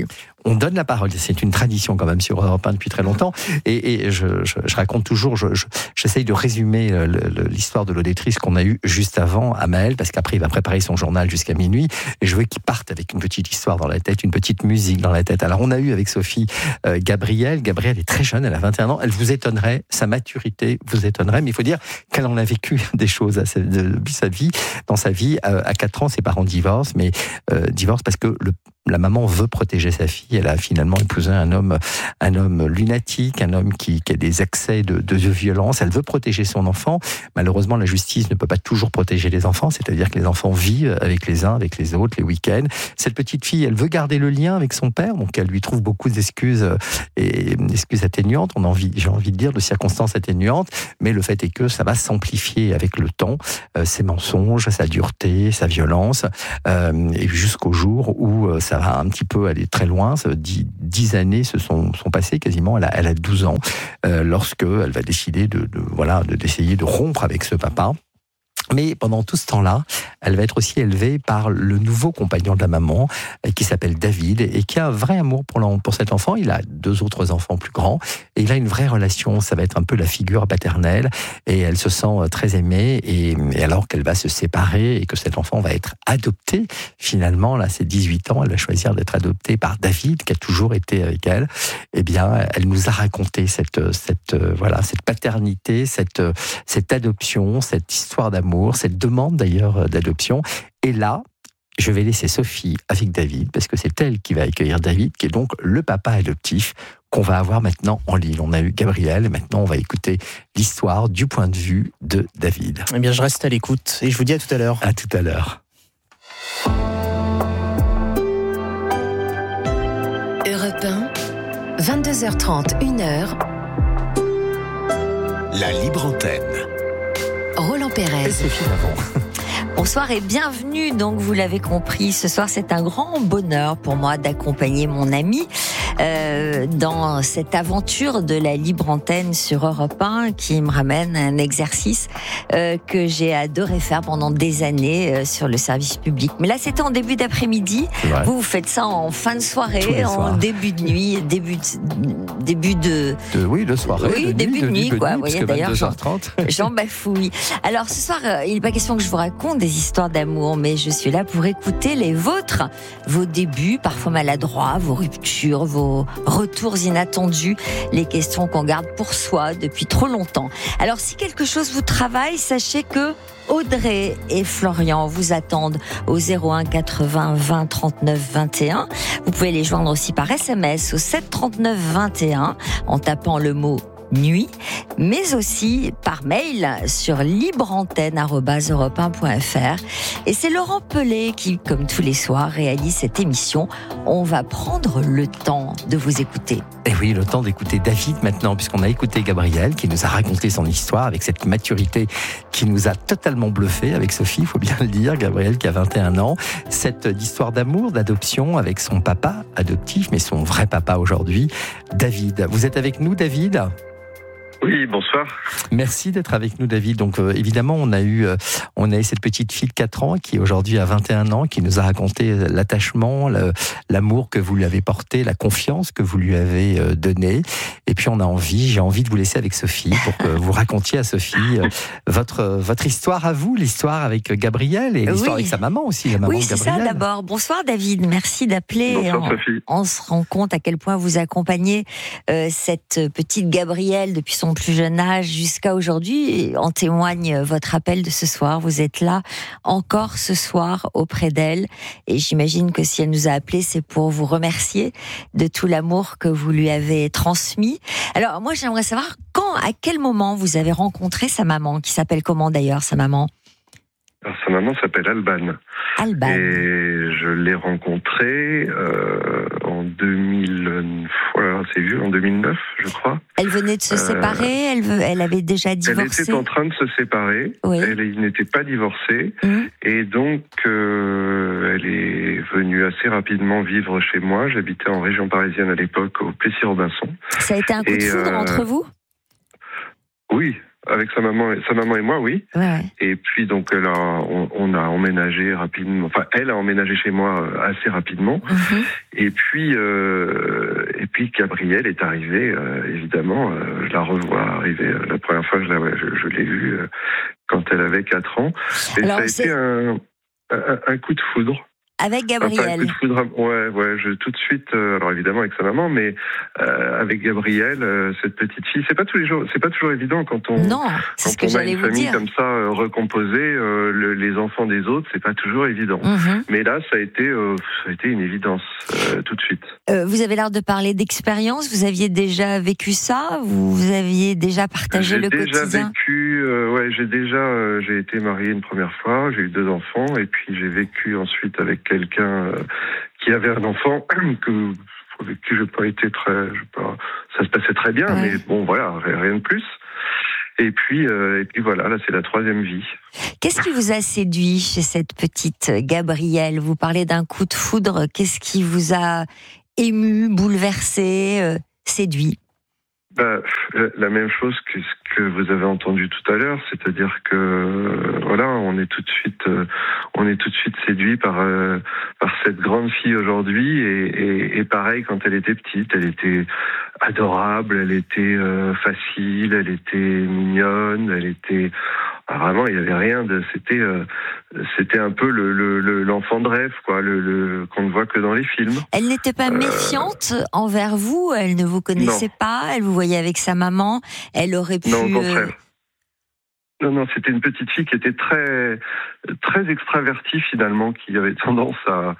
[SPEAKER 2] on donne la parole. C'est une tradition quand même sur Europe 1 depuis très longtemps. Et je raconte toujours, j'essaye de résumer l'histoire de l'auditrice qu'on a eue juste avant à Maël, parce qu'après il va préparer son journal jusqu'à minuit, et je veux qu'il parte avec une petite histoire dans la tête, une petite musique dans la tête. Alors on a eu avec Sophie Gabrielle est très jeune, elle a 21 ans, elle vous étonnerait, sa maturité vous étonnerait, mais il faut dire qu'elle en a vécu des choses dans sa vie. À 4 ans, ses parents divorcent, mais divorcent parce que la maman veut protéger sa fille. Elle a finalement épousé un homme lunatique, un homme qui a des accès de violence. Elle veut protéger son enfant. Malheureusement, la justice ne peut pas toujours protéger les enfants, c'est-à-dire que les enfants vivent avec les uns, avec les autres, les week-ends. Cette petite fille, elle veut garder le lien avec son père, donc elle lui trouve beaucoup d'excuses et d'excuses atténuantes. J'ai envie de dire de circonstances atténuantes, mais le fait est que ça va s'amplifier avec le temps, ses mensonges, sa dureté, sa violence, et jusqu'au jour où ça va un petit peu aller très loin. 10 années se sont passées quasiment. Elle a 12 ans lorsque elle va décider d'essayer de rompre avec ce papa. Mais pendant tout ce temps-là, elle va être aussi élevée par le nouveau compagnon de la maman, qui s'appelle David, et qui a un vrai amour pour cet enfant. Il a 2 autres enfants plus grands, et il a une vraie relation. Ça va être un peu la figure paternelle, et elle se sent très aimée, et alors qu'elle va se séparer, et que cet enfant va être adopté, finalement, là, c'est 18 ans, elle va choisir d'être adoptée par David, qui a toujours été avec elle. Eh bien, elle nous a raconté cette paternité, cette adoption, cette histoire d'amour, cette demande d'ailleurs d'adoption. Et là, je vais laisser Sophie avec David, parce que c'est elle qui va accueillir David, qui est donc le papa adoptif qu'on va avoir maintenant en ligne. On a eu Gabrielle, et maintenant on va écouter l'histoire du point de vue de David.
[SPEAKER 4] Eh bien, je reste à l'écoute, et je vous dis à tout à l'heure.
[SPEAKER 2] À tout à l'heure.
[SPEAKER 5] Europe 1, 22h30, 1h.
[SPEAKER 6] La libre antenne.
[SPEAKER 5] Roland Pérez.
[SPEAKER 2] Et Sophie Lavant.
[SPEAKER 1] Bonsoir et bienvenue. Donc, vous l'avez compris, ce soir, c'est un grand bonheur pour moi d'accompagner mon ami dans cette aventure de la libre antenne sur Europe 1 qui me ramène à un exercice que j'ai adoré faire pendant des années sur le service public. Mais là, c'était en début d'après-midi. Vous faiite ça en fin de soirée, en début de nuit, début de
[SPEAKER 2] soirée.
[SPEAKER 1] Oui, début de nuit, quoi.
[SPEAKER 2] Vous voyez, d'ailleurs,
[SPEAKER 1] j'en bafouille. Alors, ce soir, il n'est pas question que je vous raconte des histoires d'amour, mais je suis là pour écouter les vôtres, vos débuts, parfois maladroits, vos ruptures, vos retours inattendus, les questions qu'on garde pour soi depuis trop longtemps. Alors, si quelque chose vous travaille, sachez que Audrey et Florian vous attendent au 01 80 20 39 21. Vous pouvez les joindre aussi par SMS au 7 39 21 en tapant le mot nuit, mais aussi par mail sur libreantenne@europe1.fr. Et c'est Laurent Pelé qui, comme tous les soirs, réalise cette émission. On va prendre le temps de vous écouter.
[SPEAKER 2] Et oui, le temps d'écouter David maintenant, puisqu'on a écouté Gabrielle qui nous a raconté son histoire avec cette maturité qui nous a totalement bluffé avec Sophie, il faut bien le dire. Gabrielle qui a 21 ans. Cette histoire d'amour, d'adoption avec son papa adoptif, mais son vrai papa aujourd'hui, David. Vous êtes avec nous, David ?
[SPEAKER 7] Oui, bonsoir.
[SPEAKER 2] Merci d'être avec nous, David. Donc évidemment, on a eu cette petite fille de 4 ans qui aujourd'hui a 21 ans, qui nous a raconté l'attachement, l'amour que vous lui avez porté, la confiance que vous lui avez donnée. Et puis j'ai envie de vous laisser avec Sophie pour que vous racontiez à Sophie votre histoire à vous, l'histoire avec Gabrielle et l'histoire avec sa maman aussi, la maman de Gabrielle.
[SPEAKER 1] Oui, c'est ça d'abord. Bonsoir David, merci d'appeler.
[SPEAKER 7] Bonsoir Sophie.
[SPEAKER 1] On se rend compte à quel point vous accompagnez cette petite Gabrielle depuis son plus jeune âge jusqu'à aujourd'hui. En témoigne votre appel de ce soir. Vous êtes là encore ce soir auprès d'elle. Et j'imagine que si elle nous a appelés, c'est pour vous remercier de tout l'amour que vous lui avez transmis. Alors moi, j'aimerais savoir à quel moment vous avez rencontré sa maman, qui s'appelle comment d'ailleurs, sa maman ?
[SPEAKER 7] Alors, sa maman s'appelle Alban.
[SPEAKER 1] Alban.
[SPEAKER 7] Et je l'ai rencontrée en 2009, je crois.
[SPEAKER 1] Elle venait de se séparer, elle avait déjà divorcé.
[SPEAKER 7] Elle était en train de se séparer,
[SPEAKER 1] oui.
[SPEAKER 7] Elle n'était pas divorcée, et donc elle est venue assez rapidement vivre chez moi. J'habitais en région parisienne à l'époque, au Plessis-Robinson.
[SPEAKER 1] Ça a été un coup de foudre entre vous ?
[SPEAKER 7] Oui. Avec sa maman et moi, oui.
[SPEAKER 1] Ouais.
[SPEAKER 7] Et puis donc on a emménagé rapidement. Enfin, elle a emménagé chez moi assez rapidement. Et puis Gabrielle est arrivée. Évidemment, je la revois arriver. La première fois, je l'ai vue quand elle avait 4 ans. Et alors, ça a été un coup de foudre.
[SPEAKER 1] Avec Gabrielle.
[SPEAKER 7] Enfin, un coup de foudre, ouais, tout de suite, alors évidemment avec sa maman, mais avec Gabrielle, cette petite fille, c'est pas toujours évident quand on,
[SPEAKER 1] non, c'est
[SPEAKER 7] quand
[SPEAKER 1] ce que
[SPEAKER 7] on a une famille
[SPEAKER 1] dire.
[SPEAKER 7] comme ça recomposée, les enfants des autres, c'est pas toujours évident. Mais là, ça a été une évidence tout de suite.
[SPEAKER 1] Vous avez l'air de parler d'expérience. Vous aviez déjà vécu ça? Vous aviez déjà partagé le quotidien?
[SPEAKER 7] J'ai été marié une première fois, j'ai eu 2 enfants, et puis j'ai vécu ensuite avec quelqu'un qui avait un enfant avec qui ça se passait très bien, mais bon voilà, rien de plus. Et puis voilà, là c'est la 3e vie.
[SPEAKER 1] Qu'est-ce qui vous a séduit chez cette petite Gabrielle? Vous parlez d'un coup de foudre. Qu'est-ce qui vous a ému, bouleversé, séduit?
[SPEAKER 7] La même chose que ce que vous avez entendu tout à l'heure, c'est-à-dire que voilà, on est tout de suite séduit par cette grande fille aujourd'hui, et pareil quand elle était petite, elle était adorable, elle était facile, elle était mignonne, elle était vraiment, il y avait rien de, c'était un peu l'enfant de rêve, quoi, qu'on ne voit que dans les films.
[SPEAKER 1] Elle n'était pas méfiante envers vous, elle ne vous connaissait pas, elle vous voyait avec sa maman, elle aurait pu...
[SPEAKER 7] Non, au contraire. Non, c'était une petite fille qui était très, très extravertie finalement, qui avait tendance à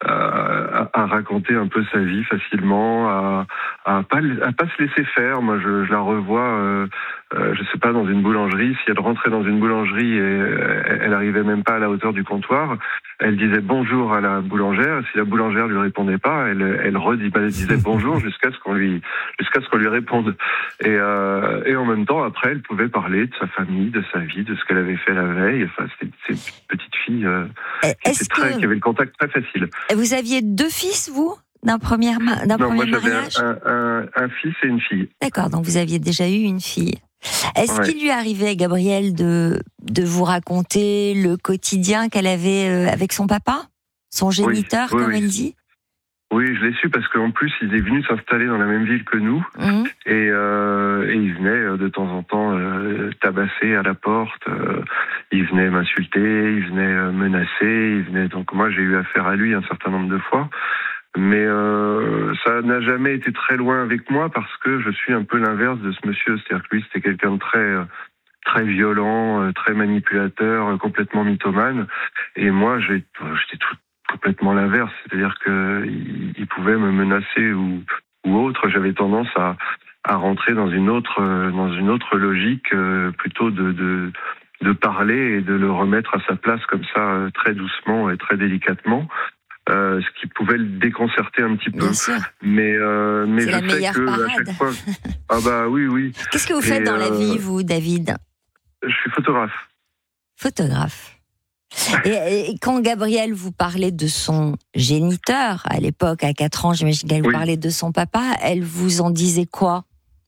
[SPEAKER 7] raconter un peu sa vie facilement, à pas se laisser faire. Moi, je la revois, je sais pas, dans une boulangerie. Si elle rentrait dans une boulangerie et elle arrivait même pas à la hauteur du comptoir, elle disait bonjour à la boulangère. Si la boulangère lui répondait pas, elle disait bonjour jusqu'à ce qu'on lui réponde. Et en même temps, après, elle pouvait parler de sa famille, de sa vie, de ce qu'elle avait fait la veille. Enfin, c'était une petite fille qui avait le contact très facile.
[SPEAKER 1] Vous aviez 2 fils, vous, d'un premier mariage?
[SPEAKER 7] Non, moi j'avais un fils et une fille.
[SPEAKER 1] D'accord, donc vous aviez déjà eu une fille. Est-ce qu'il lui arrivait à Gabrielle de vous raconter le quotidien qu'elle avait avec son papa, son géniteur, comme elle dit?
[SPEAKER 7] Oui, je l'ai su parce qu'en plus, il est venu s'installer dans la même ville que nous. Et il venait de temps en temps tabasser à la porte. Il venait m'insulter, il venait menacer. Donc moi, j'ai eu affaire à lui un certain nombre de fois. Mais ça n'a jamais été très loin avec moi parce que je suis un peu l'inverse de ce monsieur. C'est-à-dire que lui, c'était quelqu'un de très violent, très manipulateur, complètement mythomane. Et moi, j'étais complètement l'inverse. C'est-à-dire que il pouvait me menacer ou autre. J'avais tendance à rentrer dans une autre logique, plutôt de parler et de le remettre à sa place comme ça, très doucement et très délicatement. Ce qui pouvait le déconcerter un petit peu.
[SPEAKER 1] Bien sûr.
[SPEAKER 7] Mais
[SPEAKER 1] c'est
[SPEAKER 7] je sais que
[SPEAKER 1] parade.
[SPEAKER 7] à chaque fois... Ah bah oui.
[SPEAKER 1] Qu'est-ce que vous faites dans la vie, vous, David?
[SPEAKER 7] Je suis photographe.
[SPEAKER 1] Photographe. Et quand Gabrielle vous parlait de son géniteur, à l'époque, à 4 ans, j'imagine qu'elle vous parlait de son papa, elle vous en disait quoi?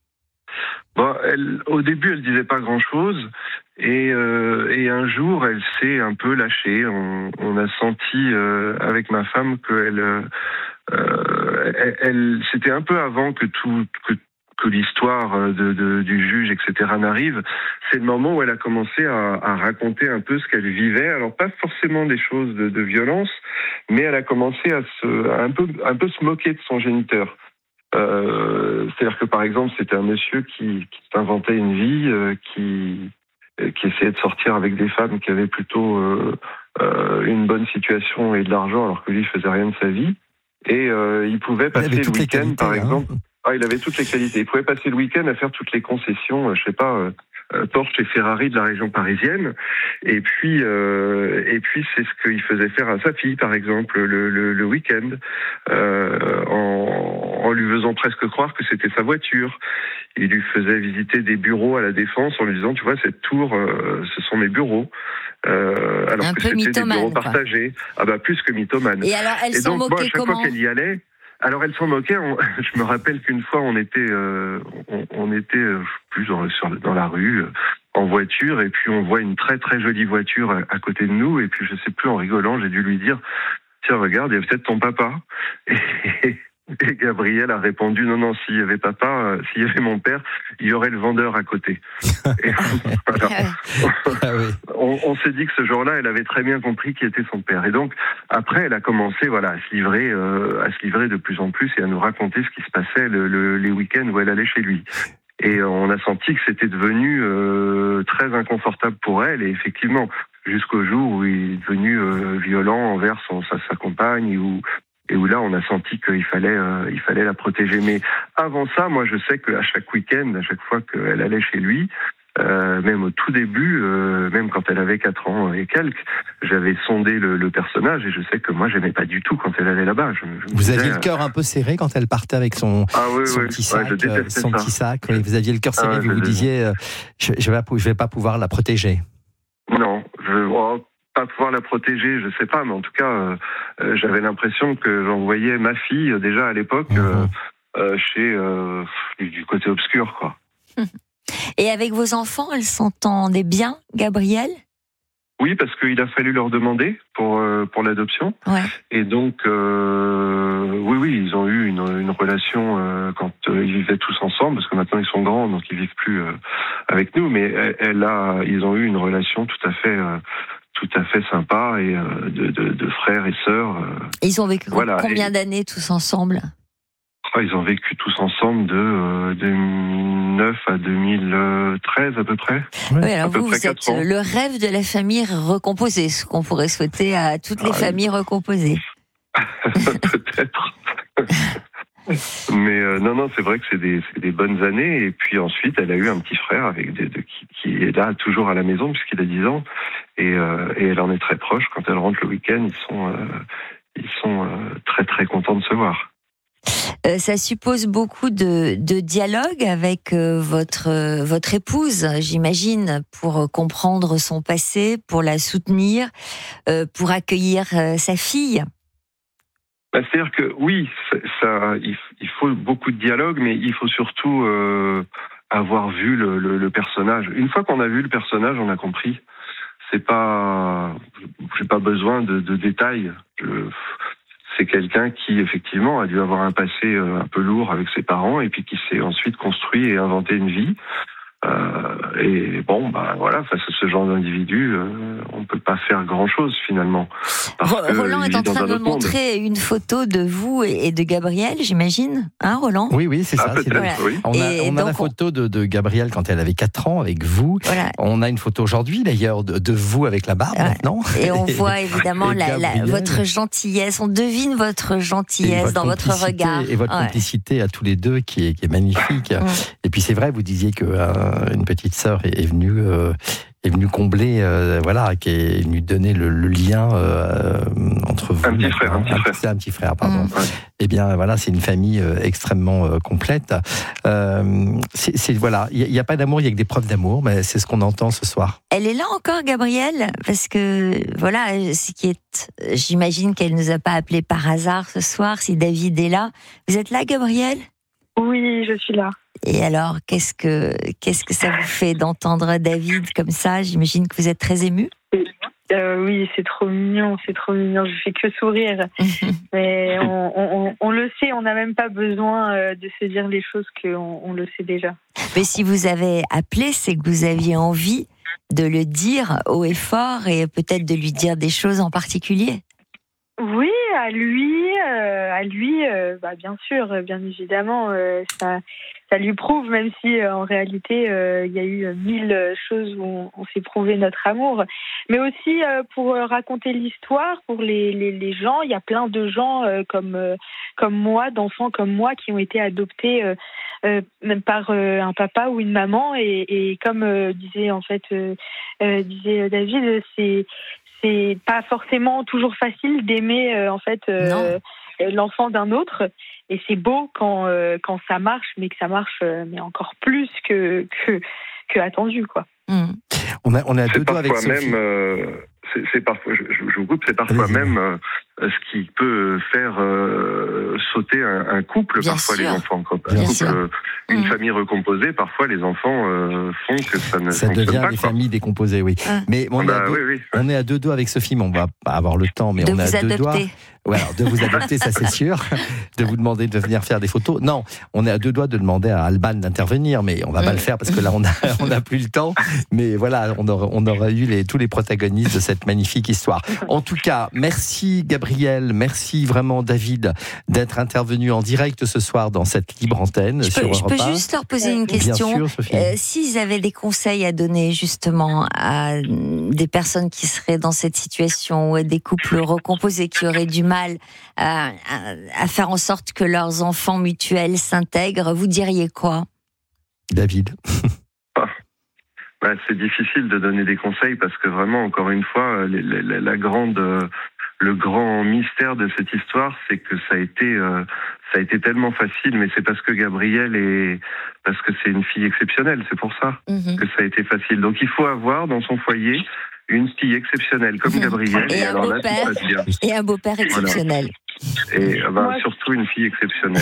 [SPEAKER 7] Au début, elle disait pas grand-chose. Et un jour, elle s'est un peu lâchée. On a senti avec ma femme qu'elle c'était un peu avant que l'histoire du juge, etc. n'arrive. C'est le moment où elle a commencé à raconter un peu ce qu'elle vivait. Alors pas forcément des choses de violence, mais elle a commencé à un peu se moquer de son géniteur. C'est-à-dire que par exemple, c'était un monsieur qui s'inventait une vie, qui essayait de sortir avec des femmes qui avaient plutôt une bonne situation et de l'argent, alors que lui faisait rien de sa vie. Et il pouvait passer le week-end, par exemple. Il avait toutes les qualités. Il pouvait passer le week-end à faire toutes les concessions, je sais pas, Porsche et Ferrari de la région parisienne. Et puis c'est ce qu'il faisait faire à sa fille, par exemple, le week-end, en lui faisant presque croire que c'était sa voiture. Il lui faisait visiter des bureaux à la Défense en lui disant, tu vois, cette tour, ce sont mes bureaux. Alors que c'était des bureaux partagés. Ah bah plus que mythomane.
[SPEAKER 1] Et alors elle s'en moquait
[SPEAKER 7] à chaque
[SPEAKER 1] comment?
[SPEAKER 7] fois qu'elle y allait, alors elle s'en moquait. Je me rappelle qu'une fois on était plus dans la rue, en voiture, et puis on voit une très très jolie voiture à côté de nous, et puis je sais plus, en rigolant, j'ai dû lui dire, tiens, regarde, il y a peut-être ton papa. Et Gabriel a répondu, non, s'il y avait papa, s'il y avait mon père, il y aurait le vendeur à côté. Et on s'est dit que ce jour-là, elle avait très bien compris qui était son père. Et donc, après, elle a commencé, à se livrer de plus en plus et à nous raconter ce qui se passait les week-ends où elle allait chez lui. Et on a senti que c'était devenu très inconfortable pour elle. Et effectivement, jusqu'au jour où il est devenu violent envers sa compagne, et où là, on a senti qu'il fallait la protéger. Mais avant ça, moi, je sais qu'à chaque week-end, à chaque fois qu'elle allait chez lui, même au tout début, même quand elle avait 4 ans et quelques, j'avais sondé le personnage, et je sais que moi, j'aimais pas du tout quand elle allait là-bas.
[SPEAKER 2] Vous aviez le cœur un peu serré quand elle partait avec son petit sac, petit sac. Oui, vous aviez le cœur serré, vous disiez, je vais pas pouvoir la protéger.
[SPEAKER 7] Non, pas pouvoir la protéger, je sais pas, mais en tout cas, j'avais l'impression que j'envoyais ma fille, déjà à l'époque, du côté obscur, quoi.
[SPEAKER 1] Et avec vos enfants, elles s'entendaient bien, Gabriel ?
[SPEAKER 7] Oui, parce qu'il a fallu leur demander pour l'adoption.
[SPEAKER 1] Ouais.
[SPEAKER 7] Et donc, oui, ils ont eu une relation quand ils vivaient tous ensemble, parce que maintenant ils sont grands, donc ils vivent plus avec nous, mais ils ont eu une relation tout à fait sympa, et de frères et sœurs.
[SPEAKER 1] Ils ont vécu combien d'années tous ensemble ?
[SPEAKER 7] Ils ont vécu tous ensemble de 2009 à 2013 à peu près.
[SPEAKER 1] Oui, alors vous êtes le rêve de la famille recomposée, ce qu'on pourrait souhaiter à toutes les familles recomposées.
[SPEAKER 7] Peut-être. Mais non, c'est vrai que c'est des bonnes années. Et puis ensuite, elle a eu un petit frère qui est là toujours à la maison puisqu'il a 10 ans. Et elle en est très proche. Quand elle rentre le week-end, ils sont très très contents de se voir.
[SPEAKER 1] Ça suppose beaucoup de dialogue avec votre épouse, j'imagine, pour comprendre son passé, pour la soutenir, pour accueillir sa fille.
[SPEAKER 7] C'est-à-dire que oui, il faut beaucoup de dialogue, mais il faut surtout avoir vu le personnage. Une fois qu'on a vu le personnage, on a compris. J'ai pas besoin de détails. C'est quelqu'un qui, effectivement, a dû avoir un passé un peu lourd avec ses parents, et puis qui s'est ensuite construit et inventé une vie. Et bon, face à ce genre d'individu, on peut pas faire grand-chose finalement.
[SPEAKER 1] Roland est en train de me montrer une photo de vous et de Gabriel, j'imagine, hein, Roland ?
[SPEAKER 2] Oui, c'est ça.
[SPEAKER 7] Voilà. Oui.
[SPEAKER 2] On a la photo de Gabrielle quand elle avait 4 ans avec vous. Voilà. On a une photo aujourd'hui d'ailleurs de vous avec la barbe maintenant.
[SPEAKER 1] Et on voit évidemment votre gentillesse, on devine votre gentillesse dans votre regard.
[SPEAKER 2] Et votre complicité à tous les deux qui est magnifique. Et puis c'est vrai, vous disiez que une petite sœur est venue combler, qui est venue donner le lien entre vous.
[SPEAKER 7] Un petit frère,
[SPEAKER 2] pardon. Ouais. Eh bien, voilà, c'est une famille extrêmement complète. Il n'y a pas d'amour, il y a que des preuves d'amour, mais c'est ce qu'on entend ce soir.
[SPEAKER 1] Elle est là encore, Gabrielle, parce que j'imagine qu'elle nous a pas appelé par hasard ce soir. Si David est là, vous êtes là, Gabrielle ?
[SPEAKER 3] Oui, je suis là.
[SPEAKER 1] Et alors, qu'est-ce que ça vous fait d'entendre David comme ça ? J'imagine que vous êtes très émue.
[SPEAKER 3] Oui, c'est trop mignon. Je fais que sourire. Mais on le sait, on n'a même pas besoin de se dire les choses qu'on le sait déjà.
[SPEAKER 1] Mais si vous avez appelé, c'est que vous aviez envie de le dire haut et fort, et peut-être de lui dire des choses en particulier.
[SPEAKER 3] Oui, à lui, bien sûr, bien évidemment, ça lui prouve, même si en réalité il y a eu 1000 choses où on s'est prouvé notre amour, mais aussi pour raconter l'histoire pour les gens. Il y a plein de gens comme moi, d'enfants comme moi, qui ont été adoptés même par un papa ou une maman, et comme disait David, c'est pas forcément toujours facile d'aimer l'enfant d'un autre, et c'est beau quand ça marche, mais que ça marche mais encore plus que attendu, quoi.
[SPEAKER 2] On a deux doigts avec Sophie.
[SPEAKER 7] c'est parfois, je vous coupe, c'est parfois même ce qui peut faire sauter un couple,
[SPEAKER 1] Bien
[SPEAKER 7] parfois
[SPEAKER 1] sûr.
[SPEAKER 7] les enfants. Quand
[SPEAKER 1] Bien
[SPEAKER 7] un
[SPEAKER 1] sûr.
[SPEAKER 7] couple, une famille recomposée, parfois les enfants font que ça ne
[SPEAKER 2] Ça
[SPEAKER 7] fonctionne
[SPEAKER 2] devient
[SPEAKER 7] pas.
[SPEAKER 2] des
[SPEAKER 7] Quoi.
[SPEAKER 2] familles décomposées, oui. Mais on,
[SPEAKER 7] Oui.
[SPEAKER 2] on est à deux doigts avec Sophie, mais on va pas avoir le temps, mais
[SPEAKER 1] De
[SPEAKER 2] on est
[SPEAKER 1] vous
[SPEAKER 2] à deux doigts.
[SPEAKER 1] adopter.
[SPEAKER 2] Ouais, alors de vous adopter, ça c'est sûr. De vous demander de venir faire des photos. Non, on est à deux doigts de demander à Alban d'intervenir, mais on va pas le faire parce que là on a plus le temps. Mais voilà, on aura eu tous les protagonistes de cette magnifique histoire. En tout cas, merci Gabriel, merci vraiment David d'être intervenu en direct ce soir dans cette libre antenne sur
[SPEAKER 1] Je
[SPEAKER 2] Europe
[SPEAKER 1] peux
[SPEAKER 2] 1.
[SPEAKER 1] juste leur poser une question.
[SPEAKER 2] Bien sûr, Sophie.
[SPEAKER 1] S'ils avaient des conseils à donner justement à des personnes qui seraient dans cette situation ou à des couples recomposés qui auraient du mal à faire en sorte que leurs enfants mutuels s'intègrent, vous diriez quoi,
[SPEAKER 2] David?
[SPEAKER 7] C'est difficile de donner des conseils parce que vraiment, encore une fois, le grand mystère de cette histoire, c'est que ça a été tellement facile, mais c'est parce que parce que c'est une fille exceptionnelle, c'est pour ça que ça a été facile. Donc il faut avoir dans son foyer une fille exceptionnelle comme Gabriel.
[SPEAKER 1] Et un
[SPEAKER 7] alors là,
[SPEAKER 1] beau-père.
[SPEAKER 7] tout passe bien.
[SPEAKER 1] Et un beau-père exceptionnel.
[SPEAKER 7] Voilà. Et surtout une fille exceptionnelle.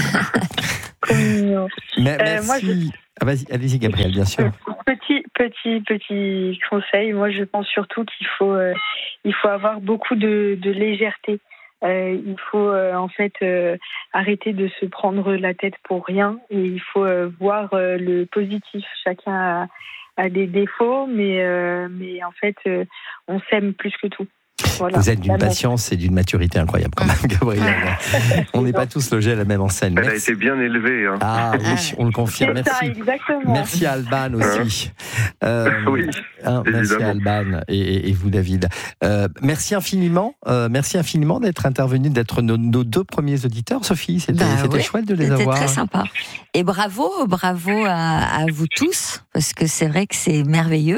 [SPEAKER 2] Merci. Allez-y Gabriel, bien sûr.
[SPEAKER 3] Petit conseil. Moi, je pense surtout qu'il faut avoir beaucoup de légèreté. Il faut en fait arrêter de se prendre la tête pour rien et il faut voir le positif. Chacun a des défauts, mais en fait, on s'aime plus que tout. Voilà.
[SPEAKER 2] Vous êtes d'une patience et d'une maturité incroyable quand même, Gabriel. On n'est pas tous logés à la même enseigne.
[SPEAKER 7] Elle a été bien élevée. Hein.
[SPEAKER 2] Ah oui, on le confirme.
[SPEAKER 3] C'est ça,
[SPEAKER 2] Merci.
[SPEAKER 3] exactement.
[SPEAKER 2] Merci à Alban aussi.
[SPEAKER 7] Oui,
[SPEAKER 2] merci à Alban et vous, David. Merci infiniment d'être intervenu, d'être nos deux premiers auditeurs, Sophie. C'était chouette de les avoir.
[SPEAKER 1] C'était très sympa. Et bravo à vous tous, parce que c'est vrai que c'est merveilleux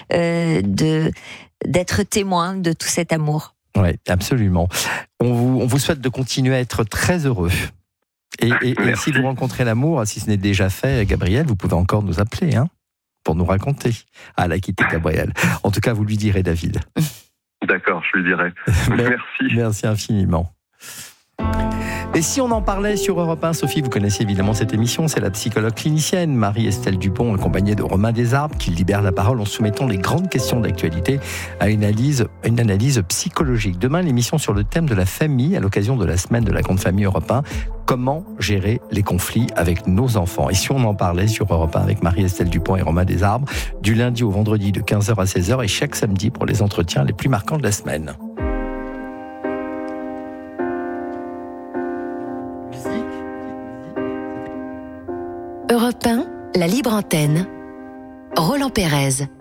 [SPEAKER 1] d'être témoin de tout cet amour.
[SPEAKER 2] Oui, absolument. On vous souhaite de continuer à être très heureux. Et si vous rencontrez l'amour, si ce n'est déjà fait, Gabriel, vous pouvez encore nous appeler pour nous raconter. Ah, la quitter, Gabriel. En tout cas, vous lui direz, David.
[SPEAKER 7] D'accord, je lui dirai. Merci.
[SPEAKER 2] Merci infiniment. Et si on en parlait sur Europe 1, Sophie, vous connaissez évidemment cette émission, c'est la psychologue clinicienne Marie-Estelle Dupont, accompagnée de Romain Desarbres, qui libère la parole en soumettant les grandes questions d'actualité à une analyse psychologique. Demain, l'émission sur le thème de la famille, à l'occasion de la semaine de la grande famille Europe 1. Comment gérer les conflits avec nos enfants? Et si on en parlait sur Europe 1 avec Marie-Estelle Dupont et Romain Desarbres, du lundi au vendredi de 15h à 16h et chaque samedi pour les entretiens les plus marquants de la semaine.
[SPEAKER 5] Europe 1, la libre antenne. Roland Pérez.